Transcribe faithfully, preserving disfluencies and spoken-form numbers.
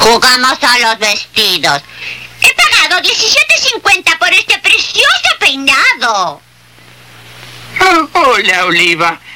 Jugamos a los vestidos. He pagado diecisiete cincuenta por este precioso peinado. Oh, hola, Oliva.